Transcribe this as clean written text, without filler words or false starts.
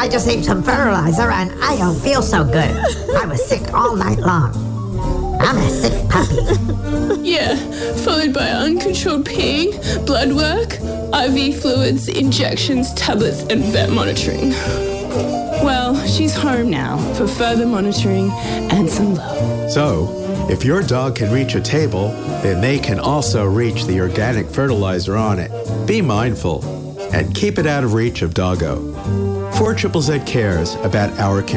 I just ate some fertilizer and I don't feel so good. I was sick all night long. I'm a sick puppy. Yeah, followed by uncontrolled peeing, blood work, IV fluids, injections, tablets, and vet monitoring. Well, she's home now for further monitoring and some love. So, if your dog can reach a table, then they can also reach the organic fertilizer on it. Be mindful and keep it out of reach of Doggo. 4ZZZ cares about our community.